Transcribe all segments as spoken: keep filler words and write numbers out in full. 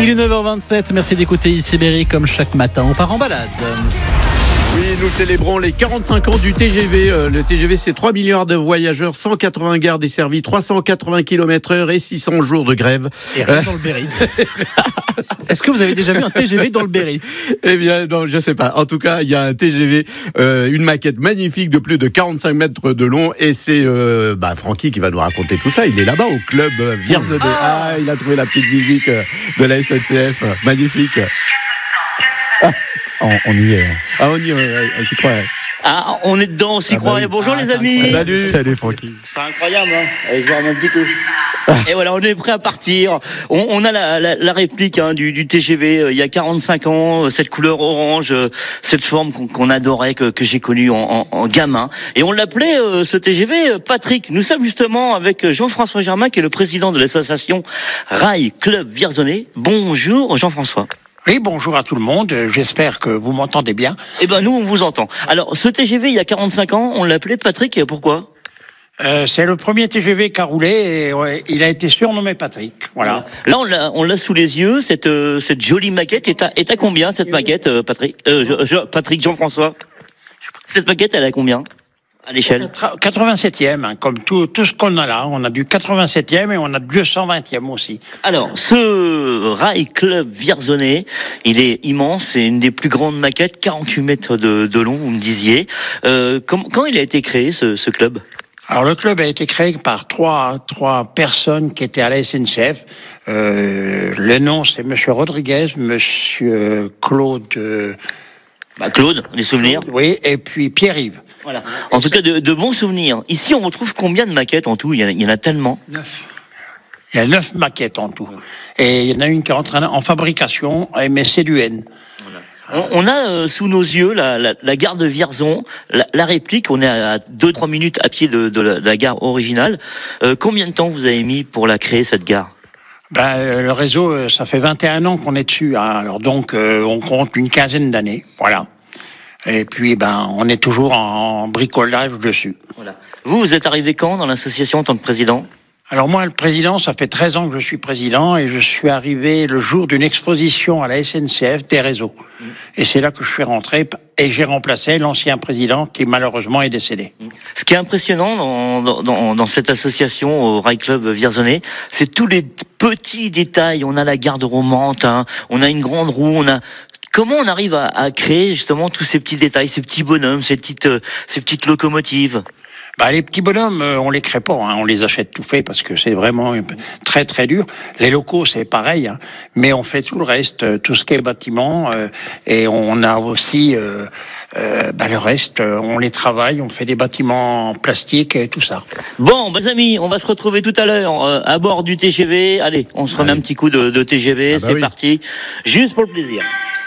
Il est neuf heures vingt-sept, merci d'écouter ici Berry comme chaque matin, on part en balade. Oui, nous célébrons les quarante-cinq ans du T G V. Euh, le T G V, c'est trois milliards de voyageurs, cent quatre-vingts gares desservies, trois cent quatre-vingts kilomètres heure et six cents jours de grève. Et rien dans le Berry. Est-ce que vous avez déjà vu un T G V dans le Berry ? Eh bien, non, je sais pas. En tout cas, il y a un T G V, euh, une maquette magnifique de plus de quarante-cinq mètres de long. Et c'est euh, bah, Francky qui va nous raconter tout ça. Il est là-bas au club euh, Vierzonnet. Ah, il a trouvé la petite musique euh, de la S N C F. Magnifique. Ah. On, on y est. Ah, on y est, ouais, on s'y croit. Ouais. Ah, on est dedans, on s'y ah croit. bah, Bonjour ah, les amis. Salut. Salut Francky. C'est incroyable, hein. Allez, je vois un petit coup. Et voilà, on est prêt à partir. On, on a la, la, la réplique hein, du, du T G V euh, il y a quarante-cinq ans, cette couleur orange, euh, cette forme qu'on, qu'on adorait, que, que j'ai connue en, en, en gamin. Et on l'appelait euh, ce T G V Patrick. Nous sommes justement avec Jean-François Germain, qui est le président de l'association Rail Club Vierzonnet. Bonjour Jean-François. Oui, bonjour à tout le monde. J'espère que vous m'entendez bien. Eh ben, nous, on vous entend. Alors, ce T G V, il y a quarante-cinq ans, on l'appelait Patrick. Et pourquoi ? Euh, c'est le premier T G V qui a roulé et ouais, il a été surnommé Patrick. Voilà. Là, on l'a, on l'a sous les yeux, cette, euh, cette jolie maquette. Est à, est à combien, cette maquette, euh, Patrick, euh, je, je, Patrick, Jean-François? Cette maquette, elle est à combien? À l'échelle? quatre-vingt-septième, hein, comme tout, tout ce qu'on a là. On a du quatre-vingt-septième et on a du deux cent vingtième aussi. Alors, ce Rail Club Vierzonnet, il est immense. C'est une des plus grandes maquettes, quarante-huit mètres de, de long, vous me disiez. Euh, quand, quand il a été créé, ce, ce club? Alors, le club a été créé par trois, trois personnes qui étaient à la S N C F. Euh, le nom, c'est Monsieur Rodriguez, Monsieur Claude... Euh, bah, Claude, des souvenirs? Oui, et puis Pierre-Yves. Voilà. En tout cas, de, de bons souvenirs. Ici, on retrouve combien de maquettes en tout? Il y en a, il y en a tellement. Neuf. Il y a neuf maquettes en tout. Et il y en a une qui est en train en fabrication, mais c'est du N. On, on a euh, sous nos yeux la, la, la gare de Vierzon, la, la réplique. On est à deux trois minutes à pied de, de, la, de la gare originale. Euh, combien de temps vous avez mis pour la créer, cette gare? Ben, euh, le réseau, euh, ça fait vingt et un ans qu'on est dessus. Hein. Alors donc, euh, on compte une quinzaine d'années. Voilà. Et puis, ben, on est toujours en bricolage dessus. Voilà. Vous, vous êtes arrivé quand dans l'association en tant que président? Alors moi, le président, ça fait treize ans que je suis président et je suis arrivé le jour d'une exposition à la S N C F des réseaux. Mmh. Et c'est là que je suis rentré et j'ai remplacé l'ancien président qui malheureusement est décédé. Mmh. Ce qui est impressionnant dans, dans, dans cette association au Rail Club Vierzonnet, c'est tous les petits détails. On a la gare de Romantin, on a une grande roue, on a... Comment on arrive à, à créer justement tous ces petits détails, ces petits bonhommes, ces petites, euh, ces petites locomotives? Bah, les petits bonhommes, euh, on les crée pas, hein, on les achète tout fait parce que c'est vraiment très très dur. Les locaux, c'est pareil, hein, mais on fait tout le reste, euh, tout ce qui est bâtiment, euh, et on a aussi euh, euh, bah, le reste, euh, on les travaille, on fait des bâtiments en plastique et tout ça. Bon, mes amis, on va se retrouver tout à l'heure euh, à bord du T G V. Allez, on se remet Allez. un petit coup de, de T G V, Ah bah c'est oui. parti, juste pour le plaisir.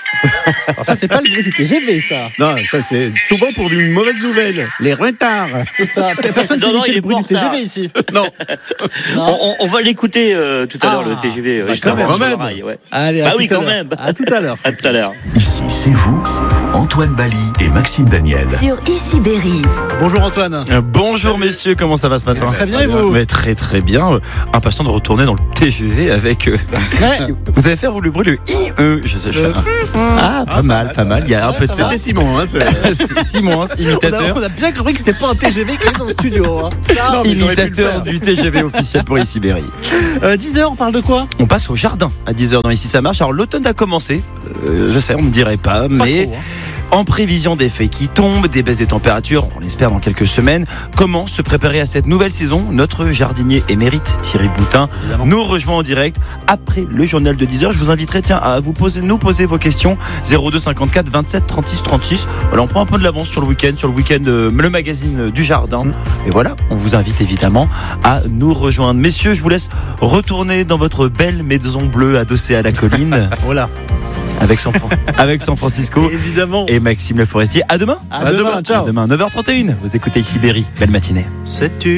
Alors ça, c'est pas le bruit du T G V, ça. Non, ça c'est souvent pour une mauvaise nouvelle. Les retards. C'est ça. Personne ne Non, non, sait il le est bruit pas du T G en V retard. ici. Non. Non. On, on, on va l'écouter euh, tout à Ah, l'heure, le T G V. bah, justement, quand même. sur le Quand même. rail, ouais. Allez, à Bah tout oui, à quand l'heure. même. À tout à l'heure. À tout à l'heure. Ici, c'est vous, c'est vous, Antoine Bali et Maxime Daniel. Sur Ici Berry. Bonjour Antoine. Euh, Bonjour messieurs, comment ça va ce matin? Très bien et vous? Mais très très bien. Euh, impatient de retourner dans le T G V avec. Euh, Ouais. vous allez faire vous le bruit le i e. Je sais. Je... Le- Ah, pas mal, pas mal. Il y a un peu de ça. C'était Simon, hein. c'est- C'est Simon, hein, On a, imitateur. on a bien compris que c'était pas un T G V qui est dans le studio. Hein. Non, mais j'aurais pu le Imitateur faire. du T G V officiel pour Ici Berry. Euh, dix heures, on parle de quoi? On passe au jardin à dix heures dans Ici ça marche. Alors l'automne a commencé. Euh, je sais, on ne dirait pas, Pas mais trop, hein. en prévision des feuilles qui tombent, des baisses des températures, on l'espère dans quelques semaines. Comment se préparer à cette nouvelle saison? Notre jardinier émérite Thierry Boutin Évidemment. nous rejoint en direct après le journal de dix heures. Je vous inviterai tiens à vous poser, nous poser vos questions zéro deux cinquante-quatre vingt-sept trente-six trente-six. Voilà, on prend un peu de l'avance sur le week-end, sur le week-end euh, le magazine du jardin. Et voilà, on vous invite évidemment à nous rejoindre. Messieurs, je vous laisse retourner dans votre belle maison bleue adossée à la colline Voilà. avec San, avec San Francisco Évidemment. et Maxime Le Forestier. À demain. À demain, ciao. À demain, neuf heures trente et une. Vous écoutez Ici Berry. Belle matinée. C'est